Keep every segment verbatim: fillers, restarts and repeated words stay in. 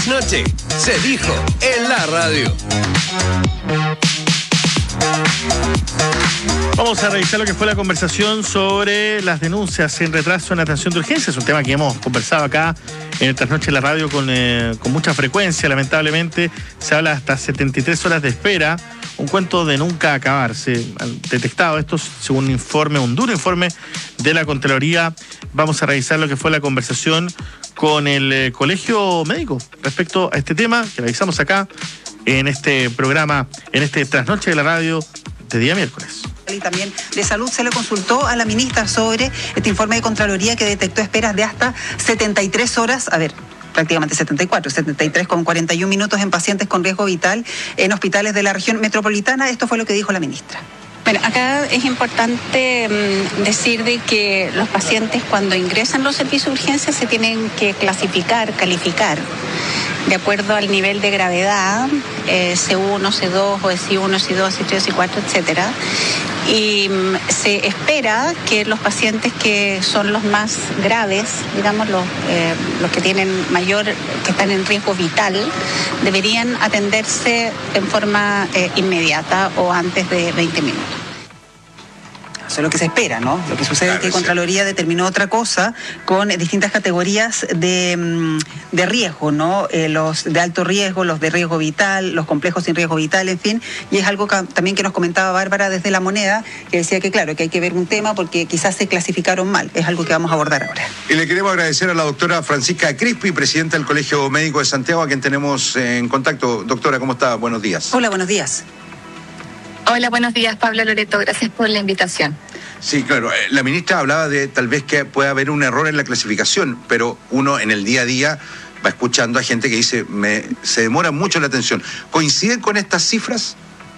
Noche, se dijo en la radio. Vamos a revisar lo que fue la conversación sobre las denuncias en retraso en atención de urgencia. Es un tema que hemos conversado acá en el Trasnoche en la radio con, eh, con mucha frecuencia. Lamentablemente se habla hasta setenta y tres horas de espera. Un cuento de nunca acabarse. Han detectado esto según un informe, un duro informe de la Contraloría. Vamos a revisar lo que fue la conversación con el eh, Colegio Médico respecto a este tema que revisamos acá en este programa, en este Trasnoche de la radio de día miércoles. Y también de salud se le consultó a la ministra sobre este informe de Contraloría que detectó esperas de hasta setenta y tres horas, a ver, prácticamente setenta y cuatro, setenta y tres con cuarenta y un minutos en pacientes con riesgo vital en hospitales de la región metropolitana. Esto fue lo que dijo la ministra. Bueno, acá es importante um, decir de que los pacientes cuando ingresan a los servicios de urgencia se tienen que clasificar, calificar de acuerdo al nivel de gravedad, eh, C uno, C dos, o C uno, C dos, C tres, C cuatro, etcétera. Y um, se espera que los pacientes que son los más graves, digamos, los, eh, los que tienen mayor, que están en riesgo vital, deberían atenderse en forma eh, inmediata o antes de veinte minutos. Eso es lo que se espera, ¿no? Lo que sucede claro, es que Contraloría determinó otra cosa con distintas categorías de, de riesgo, ¿no? Eh, los de alto riesgo, los de riesgo vital, los complejos sin riesgo vital, en fin. Y es algo que, también que nos comentaba Bárbara desde La Moneda, que decía que claro, que hay que ver un tema porque quizás se clasificaron mal. Es algo que vamos a abordar ahora. Y le queremos agradecer a la doctora Francisca Crispi, presidenta del Colegio Médico de Santiago, a quien tenemos en contacto. Doctora, ¿cómo está? Buenos días. Hola, buenos días. Hola, buenos días, Pablo Loreto. Gracias por la invitación. Sí, claro. La ministra hablaba de tal vez que pueda haber un error en la clasificación, pero uno en el día a día va escuchando a gente que dice, me, se demora mucho la atención. ¿Coinciden con estas cifras?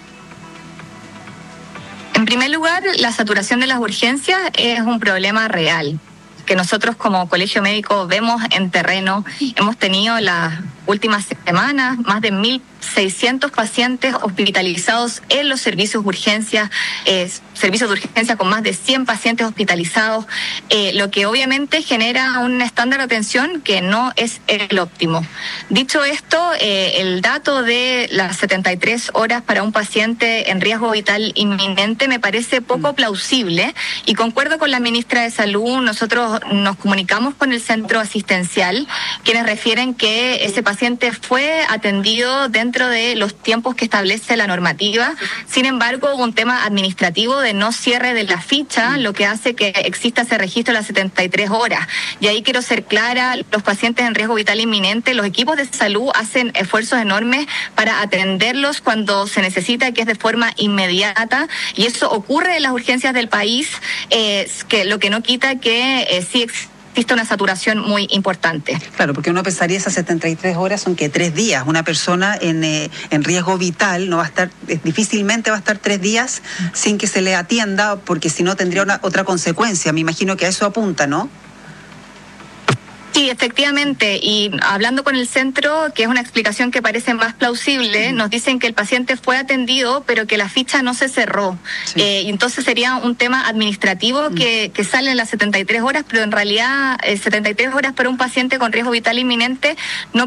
En primer lugar, la saturación de las urgencias es un problema real que nosotros como Colegio Médico vemos en terreno. Hemos tenido las últimas semanas más de mil seiscientos pacientes hospitalizados en los servicios de urgencia, eh, servicios de urgencia con más de cien pacientes hospitalizados, eh, lo que obviamente genera un estándar de atención que no es el óptimo. Dicho esto, eh, el dato de las setenta y tres horas para un paciente en riesgo vital inminente me parece poco plausible y concuerdo con la ministra de Salud. Nosotros nos comunicamos con el centro asistencial, quienes refieren que ese paciente fue atendido dentro de los tiempos que establece la normativa. Sin embargo, hubo un tema administrativo de no cierre de la ficha, lo que hace que exista ese registro de las setenta y tres horas. Y ahí quiero ser clara, los pacientes en riesgo vital inminente, los equipos de salud hacen esfuerzos enormes para atenderlos cuando se necesita, que es de forma inmediata, y eso ocurre en las urgencias del país, eh, que lo que no quita que eh, sí existe existe una saturación muy importante. Claro, porque uno pensaría esas setenta y tres horas son que tres días. Una persona en, eh, en riesgo vital no va a estar, eh, difícilmente va a estar tres días sin que se le atienda, porque si no tendría una, otra consecuencia. Me imagino que a eso apunta, ¿no? Sí, efectivamente, y hablando con el centro, que es una explicación que parece más plausible, nos dicen que el paciente fue atendido, pero que la ficha no se cerró. Sí. Eh, y entonces sería un tema administrativo que, que sale en las setenta y tres horas, pero en realidad eh, setenta y tres horas para un paciente con riesgo vital inminente no